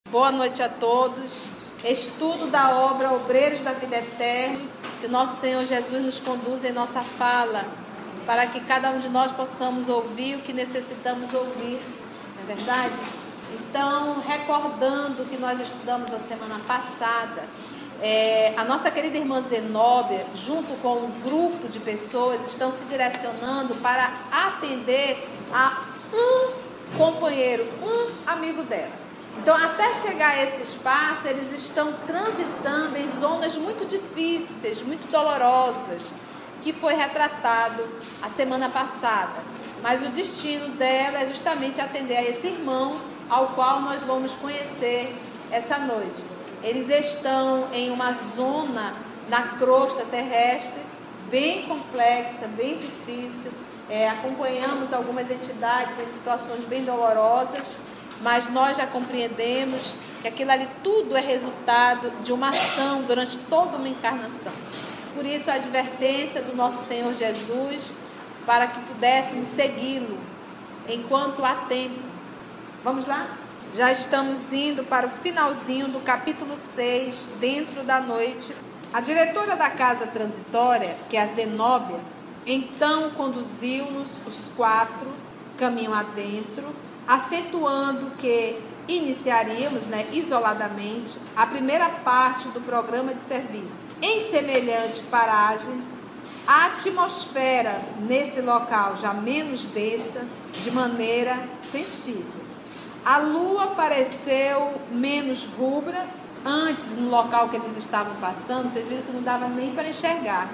Boa noite a todos. Estudo da obra Obreiros da Vida Eterna. Que nosso Senhor Jesus nos conduza em nossa fala, para que cada um de nós possamos ouvir o que necessitamos ouvir. Não é verdade? Então, recordando o que nós estudamos a semana passada, a nossa querida irmã Zenóbia, junto com um grupo de pessoas, estão se direcionando para atender a um companheiro, um amigo dela. Então, até chegar a esse espaço, eles estão transitando em zonas muito difíceis, muito dolorosas, que foi retratado a semana passada. Mas o destino dela é justamente atender a esse irmão, ao qual nós vamos conhecer essa noite. Eles estão em uma zona na crosta terrestre, bem complexa, bem difícil. Acompanhamos algumas entidades em situações bem dolorosas, mas nós já compreendemos que aquilo ali tudo é resultado de uma ação durante toda uma encarnação. Por isso a advertência do nosso Senhor Jesus, para que pudéssemos segui-lo enquanto há tempo. Vamos lá? Já estamos indo para o finalzinho do capítulo 6, dentro da noite. A diretora da casa transitória, que é a Zenóbia, então conduziu-nos os 4 caminho adentro, acentuando que iniciaríamos, isoladamente, a primeira parte do programa de serviço. Em semelhante paragem, a atmosfera nesse local já menos densa, de maneira sensível. A lua pareceu menos rubra. Antes, no local que eles estavam passando, vocês viram que não dava nem para enxergar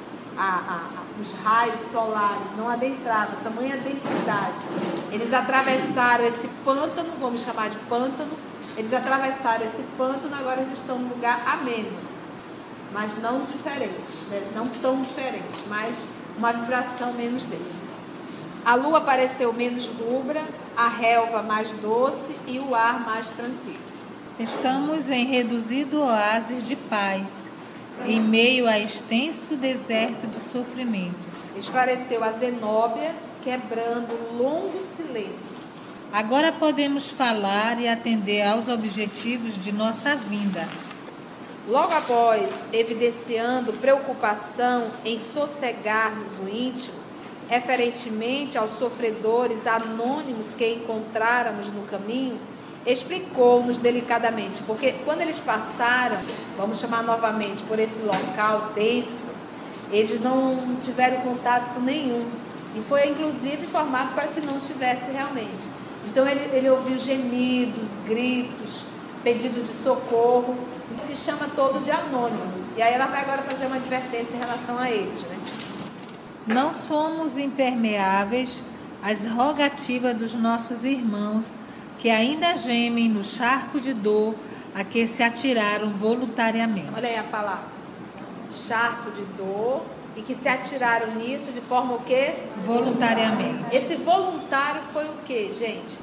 os raios solares, não adentravam, tamanha densidade. Eles atravessaram esse pântano, vamos chamar de pântano, eles atravessaram esse pântano, agora eles estão num lugar ameno, mas não diferente, não tão diferente, mas uma vibração menos densa. A lua pareceu menos rubra, a relva mais doce e o ar mais tranquilo. Estamos em reduzido oásis de paz, em meio a extenso deserto de sofrimentos. Esclareceu a Zenóbia, quebrando um longo silêncio. Agora podemos falar e atender aos objetivos de nossa vinda. Logo após, evidenciando preocupação em sossegarmos o íntimo, referentemente aos sofredores anônimos que encontráramos no caminho, explicou-nos delicadamente, porque quando eles passaram, vamos chamar novamente, por esse local denso, eles não tiveram contato com nenhum, e foi inclusive informado para que não tivesse realmente. Então ele ouviu gemidos, gritos, pedido de socorro, ele chama todo de anônimos, e aí ela vai agora fazer uma advertência em relação a eles, Não somos impermeáveis às rogativas dos nossos irmãos, que ainda gemem no charco de dor a que se atiraram voluntariamente. Olha aí a palavra. Charco de dor, e que se atiraram nisso de forma o quê? Voluntariamente. Esse voluntário foi o quê, gente?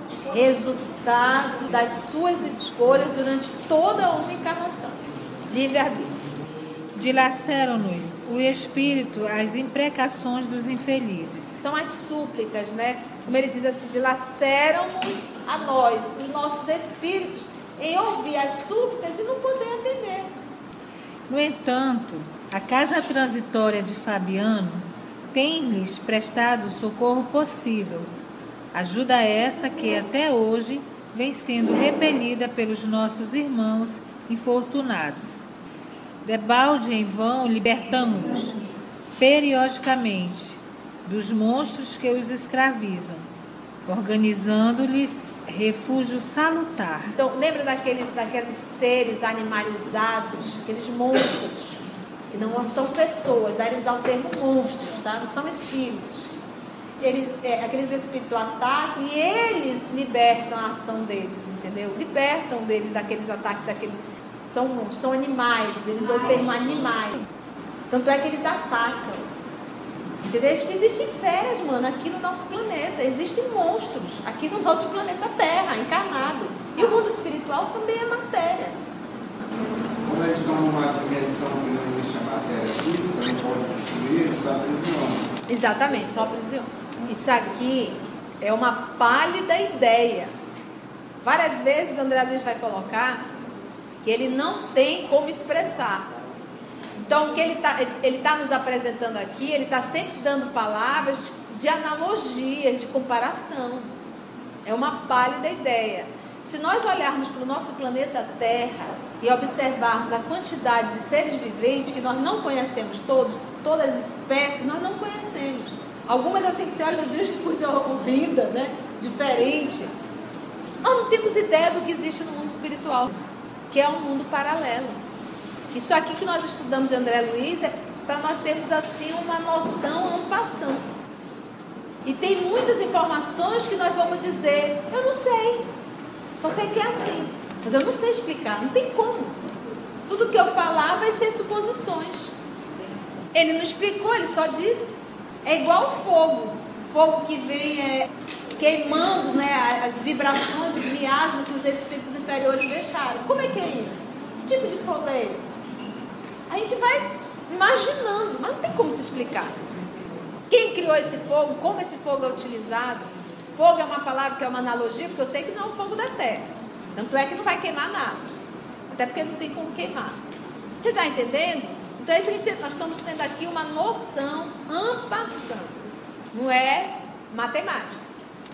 Resultado das suas escolhas durante toda uma encarnação. Livre-arbítrio. Dilaceram-nos o espírito às imprecações dos infelizes. São as súplicas, Como ele diz assim, dilaceram-nos a nós, os nossos espíritos, em ouvir as súplicas e não poder atender. No entanto, a casa transitória de Fabiano tem-lhes prestado o socorro possível. Ajuda essa que até hoje vem sendo repelida pelos nossos irmãos infortunados. Debalde em vão libertamo-nos periodicamente dos monstros que os escravizam, organizando-lhes refúgio salutar. Então, lembra daqueles seres animalizados, aqueles monstros, que não são pessoas, daí eles dão o termo monstros, não são espíritos. Aqueles espíritos atacam e eles libertam a ação deles, entendeu? Libertam deles daqueles ataques, são monstros, são animais, eles usam o termo animais. Tanto é que eles atacam. Entendeu? Existem feras, aqui no nosso planeta. Existem monstros aqui no nosso planeta Terra, encarnado. E o mundo espiritual também é matéria. Quando eles estão numa dimensão que não existe a matéria física, não pode destruir, só aprisiona. Exatamente, só aprisiona. Isso aqui é uma pálida ideia. Várias vezes André Luiz vai colocar que ele não tem como expressar. Então, o que ele tá nos apresentando aqui, ele está sempre dando palavras de analogias, de comparação. É uma pálida ideia. Se nós olharmos para o nosso planeta Terra e observarmos a quantidade de seres viventes que nós não conhecemos todas as espécies, nós não conhecemos. Algumas assim que você olha, meu Deus, que coisa horrenda, né? Diferente. Nós não temos ideia do que existe no mundo espiritual, que é um mundo paralelo. Isso aqui que nós estudamos de André Luiz é para nós termos assim uma noção en passant. E tem muitas informações que nós vamos dizer, eu não sei, só sei que é assim, mas eu não sei explicar, não tem como. Tudo que eu falar vai ser suposições. Ele não explicou, ele só disse. É igual fogo que vem queimando, né, as vibrações, os miasmas que os espíritos inferiores deixaram. Como é que é isso? Que tipo de fogo é esse? A gente vai imaginando, mas não tem como se explicar. Quem criou esse fogo? Como esse fogo é utilizado? Fogo é uma palavra que é uma analogia, porque eu sei que não é o fogo da terra. Tanto é que não vai queimar nada. Até porque não tem como queimar. Você está entendendo? Então é isso que nós estamos tendo aqui uma noção en passant. Não é matemática.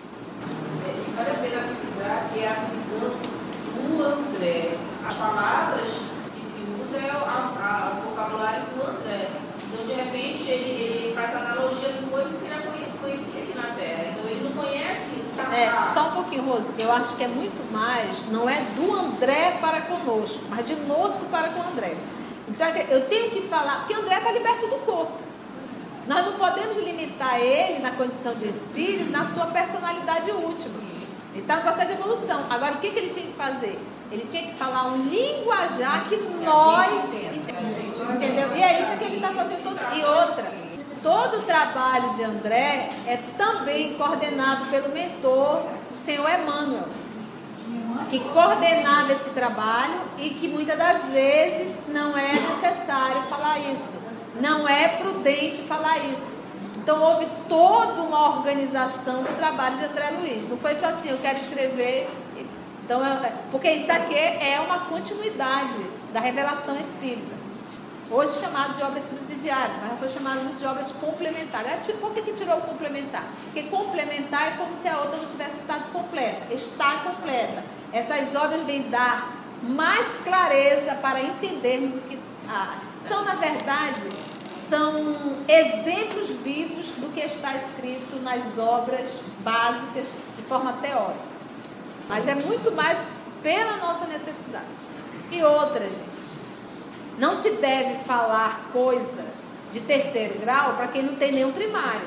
E vale a pena frisar que é a visão do André. As palavras que se usa é o vocabulário do André. Então, de repente, ele faz analogia com coisas que ele não conhecia aqui na Terra. Então, ele não conhece... Só um pouquinho, Rose. Eu acho que é muito mais, não é do André para conosco, mas de nosco para com o André. Então, eu tenho que falar, porque André está liberto do corpo. Nós não podemos limitar ele na condição de espírito, na sua personalidade última. Ele está no processo de evolução. Agora, o que ele tinha que fazer? Ele tinha que falar um linguajar que nós entendemos. Entendeu? E é isso que ele está fazendo. E outra, todo o trabalho de André é também coordenado pelo mentor, o senhor Emmanuel, que coordenava esse trabalho e que muitas das vezes não é necessário falar isso. Não é prudente falar isso. Então houve toda uma organização do trabalho de André Luiz. Não foi só assim, eu quero escrever. Então, porque isso aqui é uma continuidade da revelação espírita. Hoje chamado de obras subsidiárias, mas foi chamado de obras complementares. Por que tirou o complementar? Porque complementar é como se a outra não tivesse estado completa. Está completa. Essas obras vêm dar mais clareza para entendermos o que são, na verdade, são exemplos vivos do que está escrito nas obras básicas de forma teórica. Mas é muito mais pela nossa necessidade. E outra, gente, não se deve falar coisa de terceiro grau para quem não tem nenhum primário.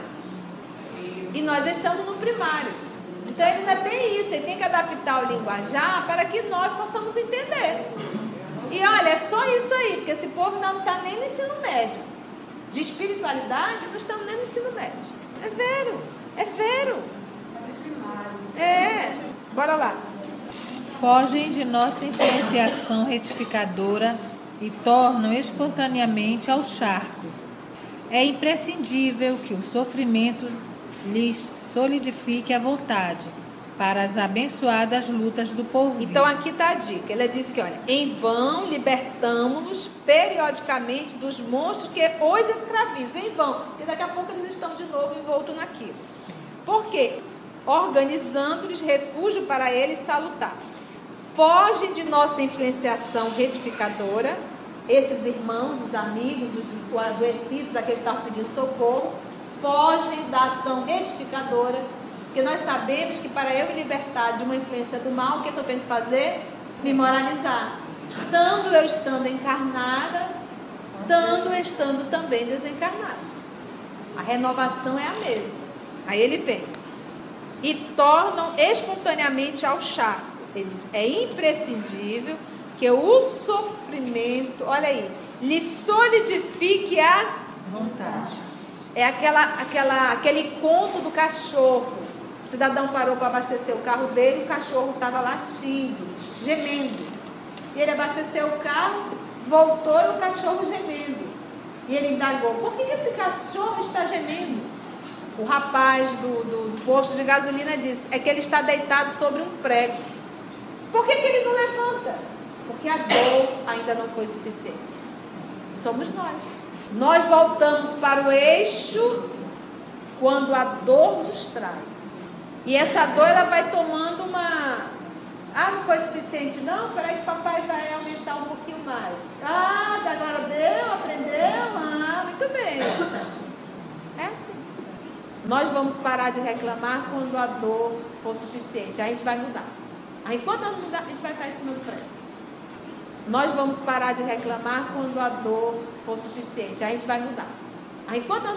E nós estamos no primário. Então ele não é bem isso, ele tem que adaptar o linguajar para que nós possamos entender. E olha, é só isso aí, porque esse povo não está nem no ensino médio. De espiritualidade, não estamos nem no ensino médio. É vero, é vero. É, bora lá. Fogem de nossa influenciação retificadora e tornam espontaneamente ao charco. É imprescindível que o sofrimento lhes solidifique a vontade para as abençoadas lutas do porvir. Então aqui está a dica. Ela disse que, olha, em vão libertamos-nos periodicamente dos monstros que os escravizam. Em vão, porque daqui a pouco eles estão de novo envoltos naquilo. Por quê? Organizando-lhes refúgio para eles salutar. Foge de nossa influenciação retificadora. Esses irmãos, os amigos, os adoecidos, aqueles que estavam pedindo socorro, fogem da ação retificadora. Porque nós sabemos que para eu me libertar de uma influência do mal, o que eu tenho que fazer? Me moralizar. Tanto eu estando encarnada, tanto eu estando também desencarnada. A renovação é a mesma. Aí ele vem. E tornam espontaneamente ao charco. Ele diz, é imprescindível que o sofrimento, olha aí, lhe solidifique a vontade. É aquele conto do cachorro. O cidadão parou para abastecer o carro dele, o cachorro estava latindo, gemendo. E ele abasteceu o carro, voltou e o cachorro gemendo. E ele indagou, por que esse cachorro está gemendo? O rapaz do posto de gasolina disse, é que ele está deitado sobre um prego. Por que ele não levanta? Porque a dor ainda não foi suficiente. Somos nós. Nós voltamos para o eixo quando a dor nos traz. E essa dor ela vai tomando uma... não foi suficiente não? Peraí que papai vai aumentar um pouquinho mais. Agora deu, aprendeu? Muito bem. É assim. Nós vamos parar de reclamar quando a dor for suficiente. A gente vai mudar. Enquanto nós mudar, a gente vai estar em cima do prédio. Nós vamos parar de reclamar quando a dor for suficiente. A gente vai mudar. Enquanto